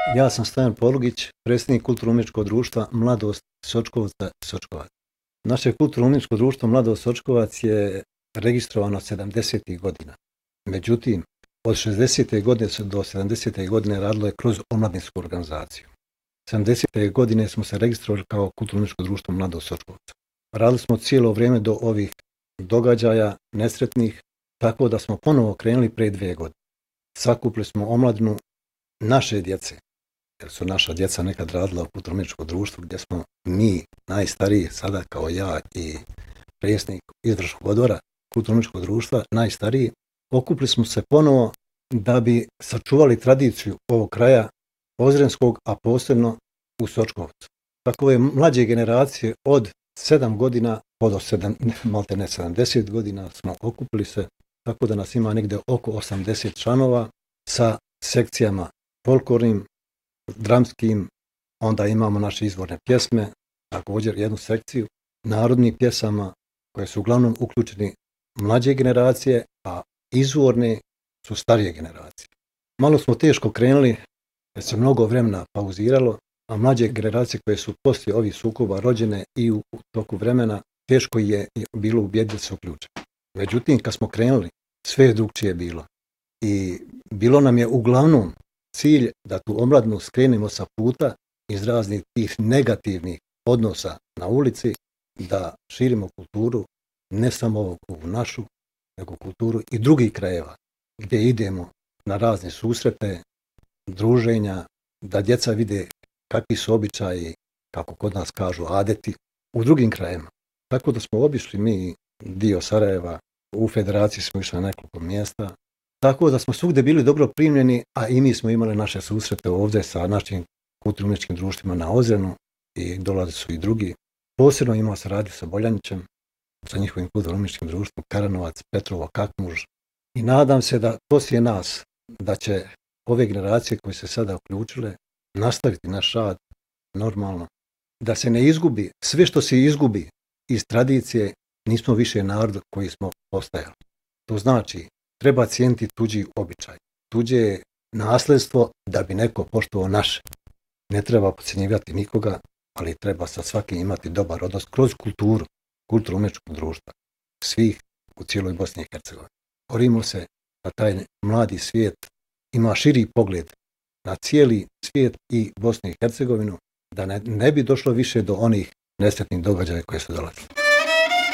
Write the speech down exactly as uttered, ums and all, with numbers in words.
Ja sam Stojan Polugić, predsjednik Kulturno-umjetničkog društva Mladost Sočkovca Sočkovac. Naše Kulturno-umjetničko društvo Mladost Sočkovac je registrovano sedamdesetih godina. Međutim, od šezdesete godine do sedamdesete godine radilo je kroz omladinsku organizaciju. sedamdesete godine smo se registrovali kao Kulturno-umjetničko društvo Mladost Sočkovca. Radili smo cijelo vrijeme do ovih događaja nesretnih, tako da smo ponovo krenuli pre dvije godine. Sakupili smo omladinu naše djece, jer su naša djeca nekad radila u Kulturno-umjetničkom društvu, gdje smo mi, najstariji, sada kao ja i predsjednik izvršnog odbora Kulturno-umjetničkog društva, najstariji, okupili smo se ponovo da bi sačuvali tradiciju ovog kraja Ozrenskog, a posebno u Sočkovcu. Tako je mlađe generacije od sedam godina, od sedam, malte ne sedamdeset godina smo okupili se, tako da nas ima negdje oko osamdeset članova sa sekcijama folklornim, dramskim, onda imamo naše izvorne pjesme, također jednu sekciju narodnih pjesama koje su uglavnom uključeni mlađe generacije, a izvorne su starije generacije. Malo smo teško krenuli, jer se mnogo vremena pauziralo, a mlađe generacije koje su poslije ovih sukoba rođene i u, u toku vremena, teško je bilo ubjediti da se uključe. Međutim, kad smo krenuli, sve je drugčije bilo. I bilo nam je uglavnom cilj da tu omladinu skrenemo sa puta iz raznih tih negativnih odnosa na ulici, da širimo kulturu, ne samo ovu našu, nego kulturu i drugih krajeva, gdje idemo na razne susrete, druženja, da djeca vide kakvi su običaji, kako kod nas kažu, adeti, u drugim krajevima. Tako da smo obišli mi dio Sarajeva, u federaciji smo išli na nekoliko mjesta, tako da smo svugdje bili dobro primljeni, a i mi smo imali naše susrete ovdje sa našim kulturno-umjetničkim društvima na Ozrenu i dolaze su i drugi. Posebno imao se radio sa Boljanićem, sa njihovim kulturno-umjetničkim društvom Karanovac, Petrovo, Kakmuž. I nadam se da poslije nas, da će ove generacije koje se sada uključile nastaviti naš rad normalno, da se ne izgubi sve što se izgubi iz tradicije, nismo više narod koji smo postajali. To znači, treba cijeniti tuđi običaj, tuđe nasljedstvo da bi neko poštovao naše. Ne treba podcjenjivati nikoga, ali treba sa svakim imati dobar odnos kroz kulturu, kulturno-umjetničkog društva, svih u cijeloj Bosni i Hercegovini. Borimo se da taj mladi svijet ima širi pogled na cijeli svijet i Bosnu i Hercegovinu, da ne, ne bi došlo više do onih nesretnih događaja koje su dolazili.